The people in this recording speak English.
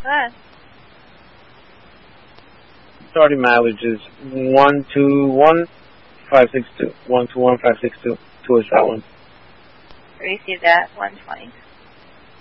Go ahead. Starting mileage is 121,562. 121,562 towards that one. Received that 120.